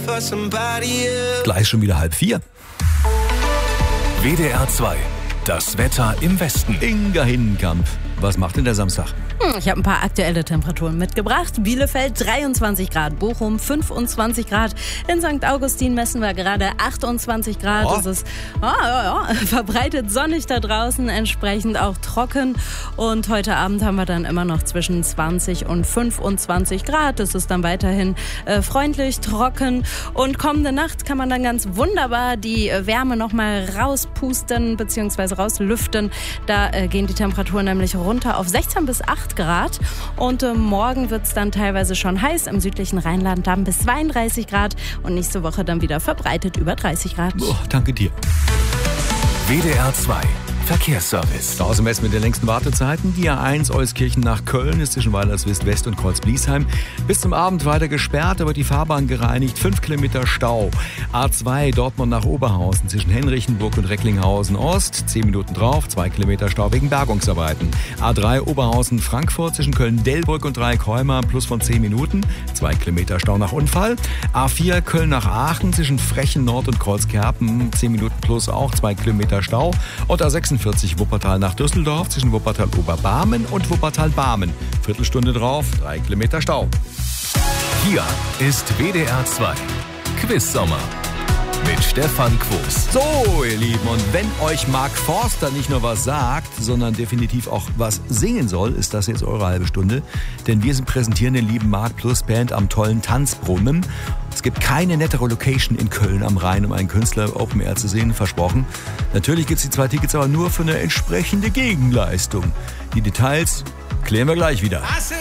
Gleich schon wieder 3:30. WDR 2. Das Wetter im Westen. Inga Hinnenkamp. Was macht denn der Samstag? Ich habe ein paar aktuelle Temperaturen mitgebracht. Bielefeld 23 Grad, Bochum 25 Grad. In St. Augustin messen wir gerade 28 Grad. Oh. Es ist verbreitet sonnig da draußen, entsprechend auch trocken. Und heute Abend haben wir dann immer noch zwischen 20 und 25 Grad. Es ist dann weiterhin freundlich, trocken. Und kommende Nacht kann man dann ganz wunderbar die Wärme nochmal rauspusten bzw. rauslüften. Da gehen die Temperaturen nämlich runter auf 16 bis 8 Grad. Und morgen wird es dann teilweise schon heiß. Im südlichen Rheinland dann bis 32 Grad. Und nächste Woche dann wieder verbreitet über 30 Grad. Oh, danke dir. WDR 2. Verkehrsservice. Draußen West mit den längsten Wartezeiten. Die A1 Euskirchen nach Köln ist zwischen Weilerswist West und Kreuz-Bliesheim bis zum Abend weiter gesperrt, aber die Fahrbahn gereinigt. 5 Kilometer Stau. A2 Dortmund nach Oberhausen zwischen Henrichenburg und Recklinghausen Ost. 10 Minuten drauf, 2 Kilometer Stau wegen Bergungsarbeiten. A3 Oberhausen-Frankfurt zwischen Köln-Delbrück und Dreieckholmer plus von 10 Minuten. 2 Kilometer Stau nach Unfall. A4 Köln nach Aachen zwischen Frechen Nord und Kreuzkerpen. 10 Minuten plus auch 2 Kilometer Stau. Und A46 Wuppertal nach Düsseldorf zwischen Wuppertal-Oberbarmen und Wuppertal-Barmen. Viertelstunde drauf, 3 Kilometer Stau. Hier ist WDR 2. Quiz-Sommer mit Stefan Quos. So, ihr Lieben, und wenn euch Mark Forster nicht nur was sagt, sondern definitiv auch was singen soll, ist das jetzt eure halbe Stunde. Denn wir präsentieren den lieben Mark Plus Band am tollen Tanzbrunnen. Es gibt keine nettere Location in Köln am Rhein, um einen Künstler Open Air zu sehen, versprochen. Natürlich gibt es die 2 Tickets aber nur für eine entsprechende Gegenleistung. Die Details klären wir gleich wieder.